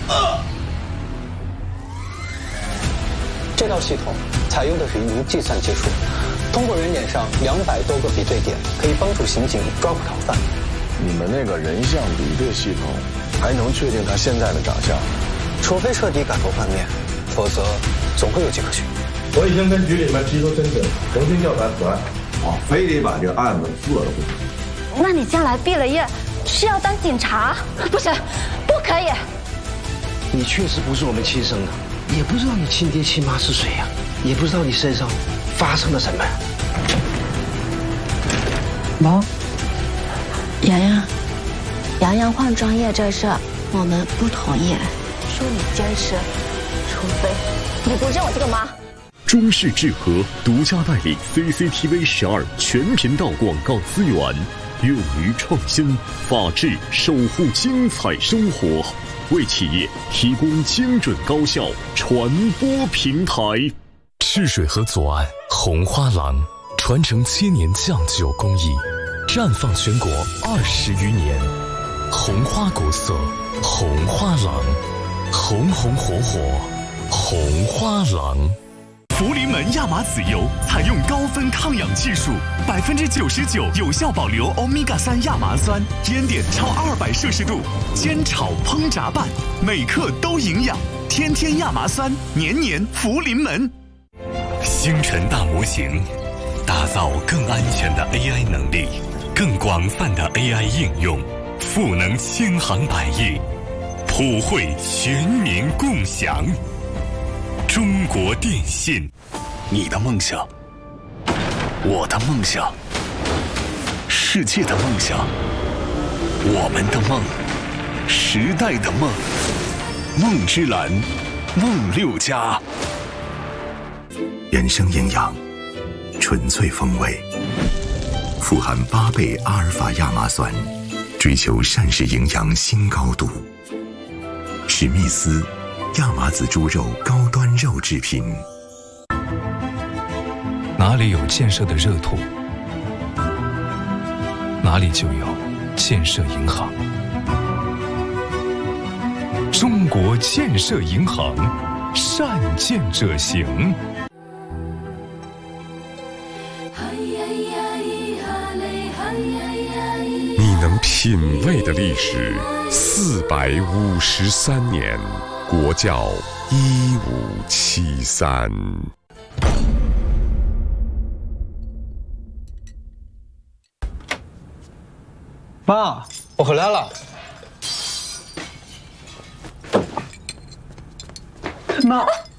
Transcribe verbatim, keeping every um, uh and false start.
这套系统采用的是云计算技术，通过人脸上两百多个比对点，可以帮助刑警抓捕逃犯。 你们那个人像比对系统，还能确定他现在的长相？ 除非彻底改头换面，否则总会有迹可循。 我已经跟局里面提出申请，重新调查此案。 我非得把这个案子做了不可。 那你将来毕了业是要当警察？不是，不可以。 你确实不是我们亲生的。也不知道你亲爹亲妈是谁呀、啊，也不知道你身上发生了什么。 妈，洋洋，洋洋换专业这事我们不同意。说你坚持，除非你不认我这个妈。 中视智和独家代理 C C T V 十二全频道广告资源，勇于创新，法治守护精彩生活。为企业提供精准高效传播平台。 赤水河左岸红花廊，传承千年酱酒工艺，绽放全国二十余年。红花古色，红花廊，红红火火，红花廊。 福临门亚麻籽油采用高分抗氧技术，百分之九十九有效保留欧米伽三亚麻酸，烟点超二百摄氏度，煎炒烹炸拌，每克都营养。天天亚麻酸，年年福临门。 星辰大模型，打造更安全的 A I 能力，更广泛的 A I 应用，赋能千行百业，普惠全民共享。中国电信， 你的梦想，我的梦想，世界的梦想，我们的梦，时代的梦，梦之蓝，梦六家。 原生营养，纯粹风味，富含八倍阿尔法亚麻酸，追求膳食营养新高度。史密斯亚麻籽猪肉高端肉制品。 哪里有建设的热土，哪里就有建设银行。中国建设银行，善建者行。 你能品味的历史，四百五十三年。国窖一五七三。 妈，我回来了。妈。